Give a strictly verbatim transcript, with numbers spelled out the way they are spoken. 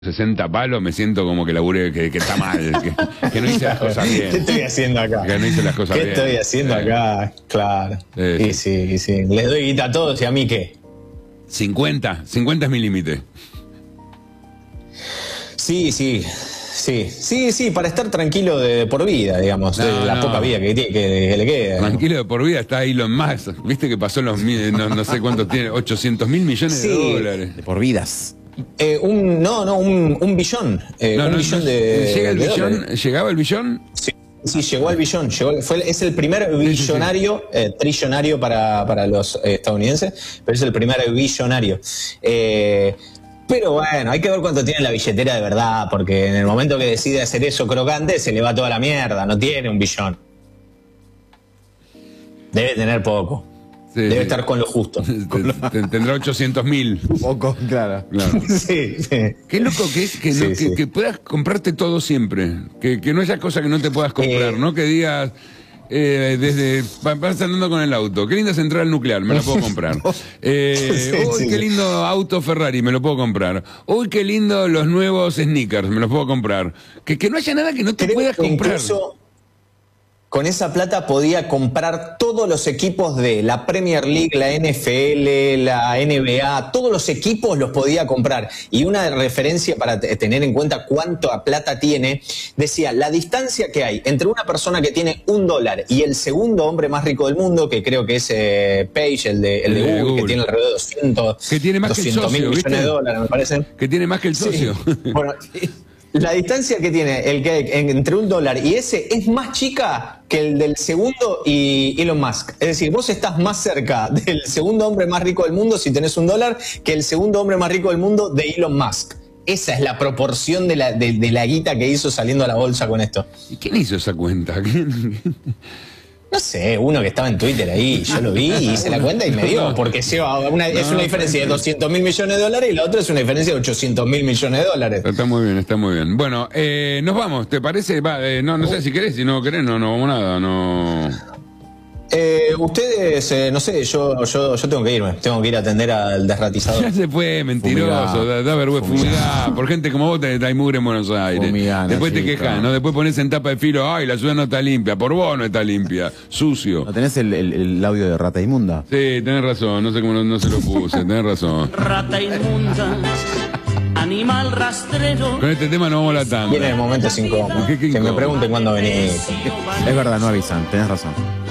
sesenta palos, me siento como que laburé, que, que está mal, que, que no hice las cosas bien. ¿Qué estoy haciendo acá? Que no hice las cosas ¿Qué bien. estoy haciendo eh. acá? Claro. Eh, y sí, y sí. Les doy guita a todos y a mí qué. cincuenta, cincuenta es mi límite. Sí, sí. Sí, sí, sí, para estar tranquilo de, de por vida, digamos, No, de la no. poca vida que, que, que le queda. Tranquilo de por vida está Elon Musk. Viste que pasó los mil, no, no sé cuántos tiene, ochocientos mil millones Sí. de dólares. De por vidas. Eh, un, no, no, un, un billón. Eh, No, un no, billón no, de. ¿Llega el de billón? dólares. ¿Llegaba el billón? Sí, sí, llegó al billón. Llegó, fue, es el primer billonario, eh, trillonario para, para los eh, estadounidenses, pero es el primer billonario. Eh, pero bueno, hay que ver cuánto tiene la billetera de verdad, porque en el momento que decide hacer eso crocante, se le va toda la mierda. No tiene un billón. Debe tener poco. Sí, Debe sí. estar con lo justo. Tendrá ochocientos mil. Poco, claro. Claro. Sí, sí. Qué loco que es que, no- Sí, que, sí. que puedas comprarte todo siempre. Que, que no haya cosa que no te puedas comprar, Eh. ¿no? Que digas, eh, desde. va- Vas andando con el auto. Qué linda central nuclear, me la puedo comprar. Eh, Sí, uy, sí, qué sí. lindo auto Ferrari, me lo puedo comprar. Uy, qué lindo los nuevos sneakers, me los puedo comprar. Que, que no haya nada que no te Creo puedas que comprar. incluso con esa plata podía comprar todos los equipos de la Premier League, la N F L, la N B A, todos los equipos los podía comprar. Y una referencia para te- tener en cuenta cuánto plata tiene, decía, la distancia que hay entre una persona que tiene un dólar y el segundo hombre más rico del mundo, que creo que es eh, Page, el de, el de El de Google, Google. que tiene alrededor de doscientos, Que tiene más que el doscientos mil socio, millones ¿viste? de dólares, me parece. Que tiene más que el socio. Sí. Bueno, la distancia que tiene el que en- entre un dólar y ese es más chica que el del segundo y Elon Musk. Es decir, vos estás más cerca del segundo hombre más rico del mundo si tenés un dólar que el segundo hombre más rico del mundo de Elon Musk. Esa es la proporción de la, de, de la guita que hizo saliendo a la bolsa con esto. ¿Y quién hizo esa cuenta? ¿Quién? No sé, uno que estaba en Twitter ahí, yo lo vi, hice la cuenta y me dio, porque lleva una, es No, una diferencia de doscientos mil millones de dólares y la otra es una diferencia de ochocientos mil millones de dólares. Está muy bien, está muy bien. Bueno, eh, nos vamos, ¿te parece? Va, eh, no, no sé si querés, si no querés, no, no vamos nada, no. Eh, ustedes, eh, no sé, yo, yo, yo tengo que irme, tengo que ir a atender al desratizador. Ya se fue, mentiroso, Fumigá. da, da vergüenza, fumigá. Por gente como vos te, te hay mugre en Buenos Aires. Fumigá, Después te Nachito. quejas, ¿no? Después pones en tapa de filo, ay, la ciudad no está limpia, por vos no está limpia, sucio. ¿No tenés el, el- el audio de Rata Inmunda? Sí, tenés razón, no sé cómo no, no se lo puse, tenés razón. Rata inmunda, animal rastrero. Con este tema no vamos a la tanda. Viene el momento incómodo. ¿Qué- qué Que me incómodo? pregunten cuándo venís. Es verdad, no avisan, tenés razón.